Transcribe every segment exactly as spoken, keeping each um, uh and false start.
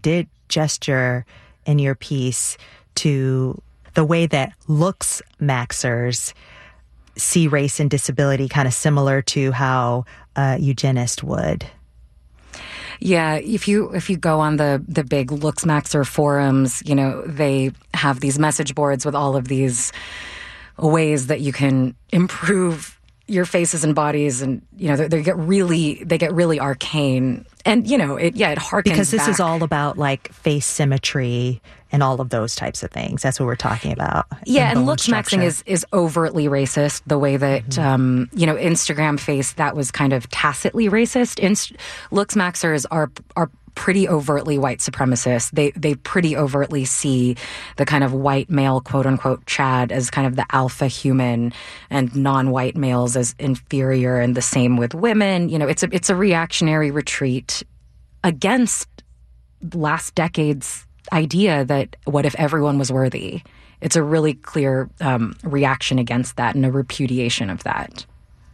did gesture in your piece to the way that looks maxers see race and disability, kind of similar to how a eugenist would. Yeah, if you if you go on the the big LooksMaxer forums, you know, they have these message boards with all of these ways that you can improve your faces and bodies, and you know, they, they get really they get really arcane. And you know, it yeah, it harkens because this back. is all about like face symmetry and all of those types of things. That's what we're talking about. Yeah, and LooksMaxing is is overtly racist. The way that mm-hmm. um, you know, Instagram face, that was kind of tacitly racist. Inst- LooksMaxers are are pretty overtly white supremacist. They they pretty overtly see the kind of white male, quote unquote, Chad as kind of the alpha human, and non-white males as inferior. And the same with women. You know, it's a it's a reactionary retreat against last decade's idea that what if everyone was worthy? It's a really clear um, reaction against that and a repudiation of that.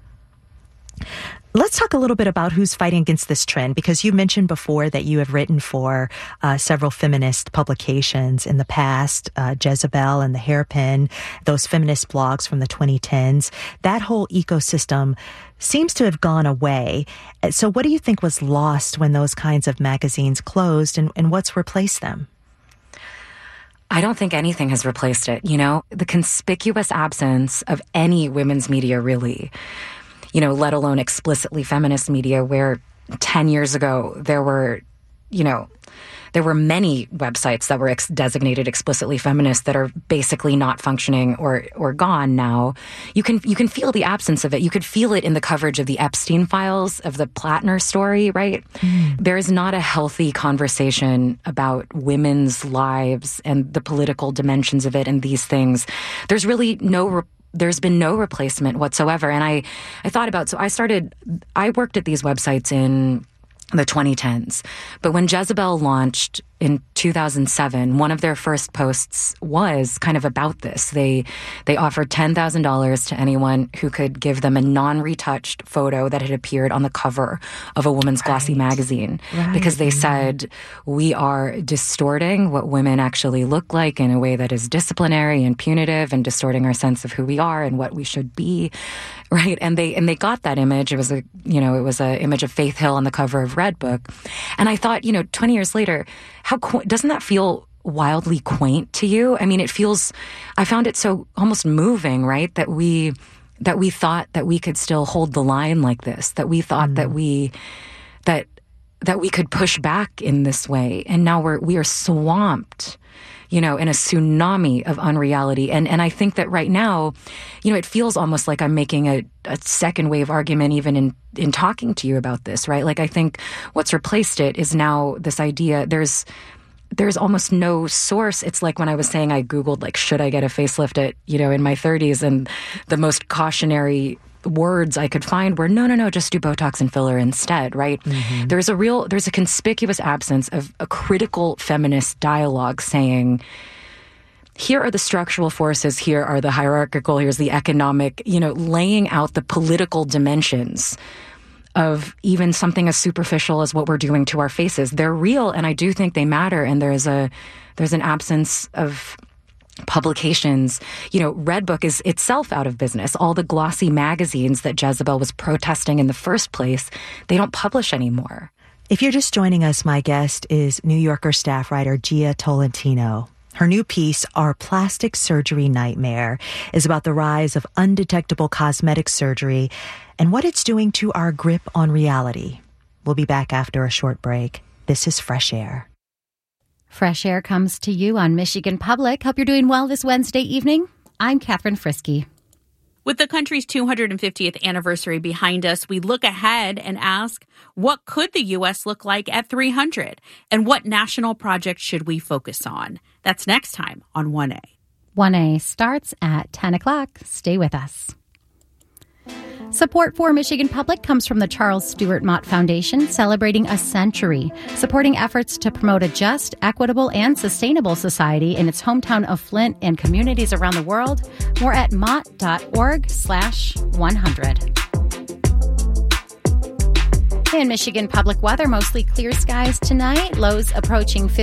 Let's talk a little bit about who's fighting against this trend, because you mentioned before that you have written for uh, several feminist publications in the past, uh, Jezebel and The Hairpin, those feminist blogs from the twenty tens. That whole ecosystem seems to have gone away. So what do you think was lost when those kinds of magazines closed, and, and what's replaced them? I don't think anything has replaced it. You know, the conspicuous absence of any women's media, really, you know, let alone explicitly feminist media, where ten years ago there were, you know, there were many websites that were ex- designated explicitly feminist that are basically not functioning or or gone now. You can you can feel the absence of it. You could feel it in the coverage of the Epstein files, of the Plattner story, right? Mm. There is not a healthy conversation about women's lives and the political dimensions of it and these things. There's really no re- there's been no replacement whatsoever. And I, I thought about, so I started, I worked at these websites in the twenty tens. But when Jezebel launched in two thousand seven, one of their first posts was kind of about this. They they offered ten thousand dollars to anyone who could give them a non-retouched photo that had appeared on the cover of a woman's right. glossy magazine. Right. Because they said, we are distorting what women actually look like in a way that is disciplinary and punitive, and distorting our sense of who we are and what we should be. Right. And they and they got that image. It was a, you know, it was an image of Faith Hill on the cover of Redbook. And I thought, you know, twenty years later, how qu- doesn't that feel wildly quaint to you? I mean, it feels, I found it so almost moving, right? That we, that we thought that we could still hold the line like this, that we thought mm. that we, that, that we could push back in this way. And now we're, we are swamped, you know, in a tsunami of unreality. And and I think that right now, you know, it feels almost like I'm making a, a second wave argument even in, in talking to you about this, right? Like, I think what's replaced it is now this idea, there's there's almost no source. It's like when I was saying I Googled, like, should I get a facelift at, you know, in my thirties? And the most cautionary words I could find were, no, no, no, just do Botox and filler instead, right? Mm-hmm. There's a real, there's a conspicuous absence of a critical feminist dialogue saying, here are the structural forces, here are the hierarchical, here's the economic, you know, laying out the political dimensions of even something as superficial as what we're doing to our faces. They're real, and I do think they matter, and there's a, there's an absence of publications. You know, Redbook is itself out of business. All the glossy magazines that Jezebel was protesting in the first place, they don't publish anymore. If you're just joining us, my guest is New Yorker staff writer Jia Tolentino. Her new piece, Our Plastic Surgery Nightmare, is about the rise of undetectable cosmetic surgery and what it's doing to our grip on reality. We'll be back after a short break. This is Fresh Air. Fresh Air comes to you on Michigan Public. Hope you're doing well this Wednesday evening. I'm Catherine Frisky. With the country's two hundred fiftieth anniversary behind us, we look ahead and ask, what could the U S look like at three hundred? And what national projects should we focus on? That's next time on one A. one A starts at ten o'clock. Stay with us. Support for Michigan Public comes from the Charles Stewart Mott Foundation, celebrating a century, supporting efforts to promote a just, equitable, and sustainable society in its hometown of Flint and communities around the world. More at mott.org slash 100. In Michigan Public weather, mostly clear skies tonight, lows approaching fifty.